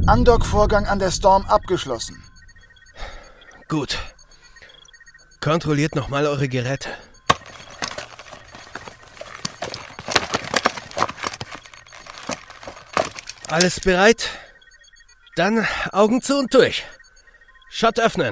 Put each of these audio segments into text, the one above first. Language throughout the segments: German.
Undock-Vorgang an der Storm abgeschlossen. Gut. Kontrolliert nochmal eure Geräte. Alles bereit? Dann Augen zu und durch. Schott öffnen.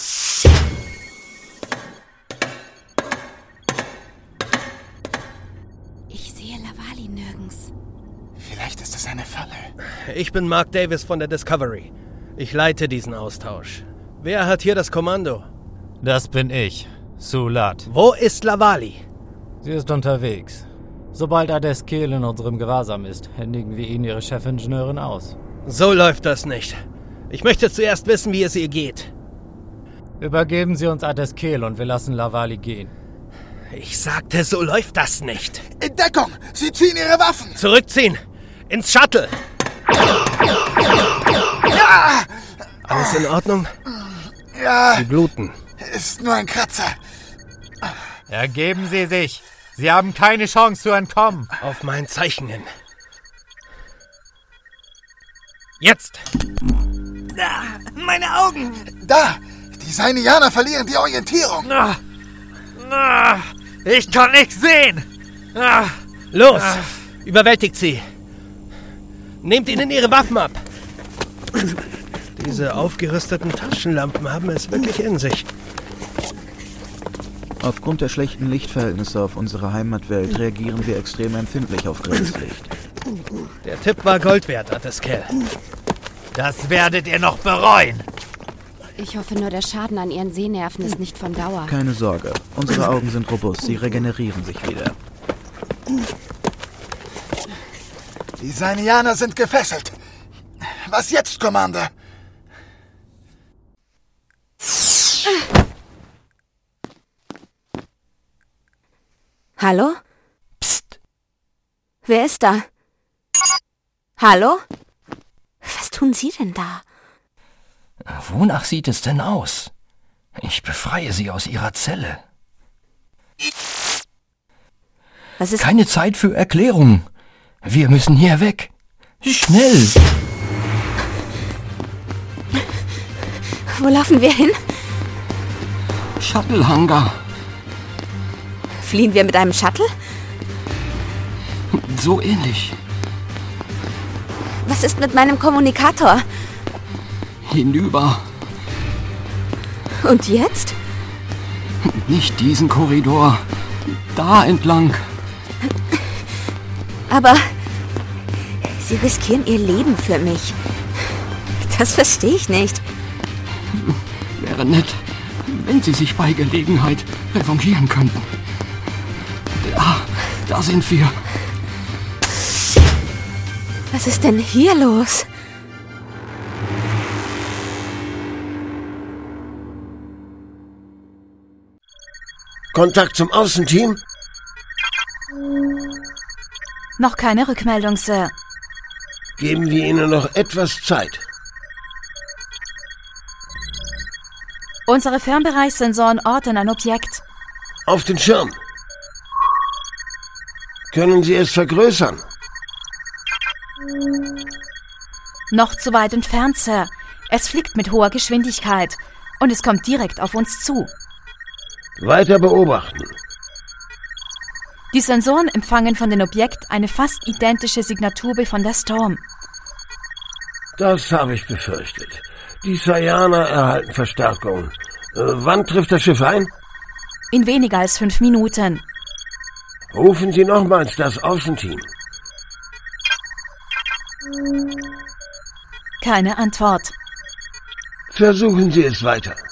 Ich sehe Lavali nirgends. Vielleicht ist es eine Falle. Ich bin Mark Davis von der Discovery. Ich leite diesen Austausch. Wer hat hier das Kommando? Das bin ich, Sulat. Wo ist Lavali? Sie ist unterwegs. Sobald Adeskel in unserem Gewahrsam ist, händigen wir Ihnen Ihre Chefingenieurin aus. So läuft das nicht. Ich möchte zuerst wissen, wie es ihr geht. Übergeben Sie uns Adeskel und wir lassen Lavali gehen. Ich sagte, so läuft das nicht. In Deckung! Sie ziehen Ihre Waffen! Zurückziehen! Ins Shuttle! Ja! Alles in Ordnung? Ja, Sie bluten. ist nur ein Kratzer. Ergeben Sie sich! Sie haben keine Chance zu entkommen! Auf mein Zeichen hin. Jetzt! Meine Augen! Da! Die Sainianer verlieren die Orientierung! Ich kann nichts sehen! Los! Überwältigt sie! Nehmt ihnen ihre Waffen ab! Diese aufgerüsteten Taschenlampen haben es wirklich in sich. Aufgrund der schlechten Lichtverhältnisse auf unserer Heimatwelt reagieren wir extrem empfindlich auf grelles Licht. Der Tipp war Gold wert, Adeskel. Das werdet ihr noch bereuen! Ich hoffe nur, der Schaden an Ihren Sehnerven ist nicht von Dauer. Keine Sorge, unsere Augen sind robust, sie regenerieren sich wieder. Die Sainianer sind gefesselt. Was jetzt, Commander? Hallo? Psst! Wer ist da? Hallo? Was tun Sie denn da? Wonach sieht es denn aus? Ich befreie Sie aus Ihrer Zelle. Was ist... Keine Zeit für Erklärungen. Wir müssen hier weg. Schnell! Wo laufen wir hin? Shuttle-Hangar. Fliehen wir mit einem Shuttle? So ähnlich. Was ist mit meinem Kommunikator? Hinüber. Und jetzt? Nicht diesen Korridor. Da entlang. Aber Sie riskieren Ihr Leben für mich. Das verstehe ich nicht. Wäre nett, wenn Sie sich bei Gelegenheit revanchieren könnten. Da sind wir. Was ist denn hier los? Kontakt zum Außenteam? Noch keine Rückmeldung, Sir. Geben wir Ihnen noch etwas Zeit. Unsere Fernbereichssensoren orten ein Objekt. Auf den Schirm. Können Sie es vergrößern? Noch zu weit entfernt, Sir. Es fliegt mit hoher Geschwindigkeit und es kommt direkt auf uns zu. Weiter beobachten. Die Sensoren empfangen von dem Objekt eine fast identische Signatur von der Storm. Das habe ich befürchtet. Die Sayaner erhalten Verstärkung. Wann trifft das Schiff ein? In weniger als 5 Minuten. Rufen Sie nochmals das Außenteam. Keine Antwort. Versuchen Sie es weiter.